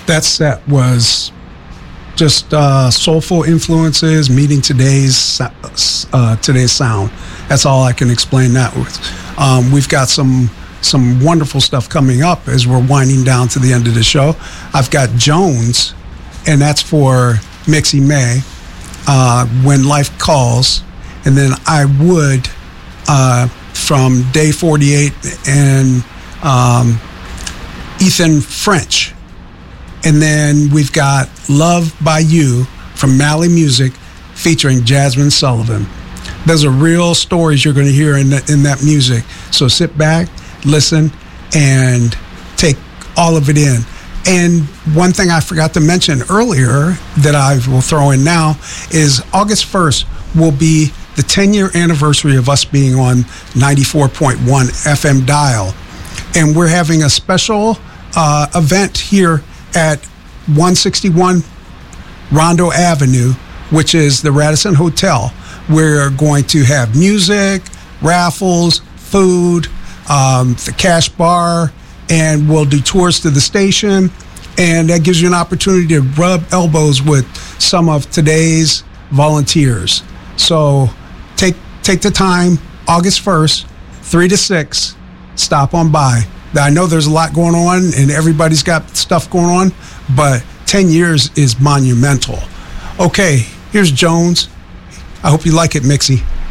That set was just soulful influences meeting today's sound. That's all I can explain that with. We've got some wonderful stuff coming up as we're winding down to the end of the show. I've got Jones, and that's for Mixie May, When Life Calls, and then I Would from Day 48 and Ethan French. And then we've got Love by You from Mally Music featuring Jasmine Sullivan. Those are real stories you're going to hear in that music. So sit back, listen, and take all of it in. And one thing I forgot to mention earlier that I will throw in now is August 1st will be the 10-year anniversary of us being on 94.1 FM dial. And we're having a special event here at 161 Rondo Avenue, which is the Radisson Hotel. We're going to have music, raffles, food, the cash bar, and we'll do tours to the station. And that gives you an opportunity to rub elbows with some of today's volunteers. So take the time, August 1st, 3 to 6, stop on by. I know there's a lot going on and everybody's got stuff going on, but 10 years is monumental. Okay, here's Jones. I hope you like it, Mixie.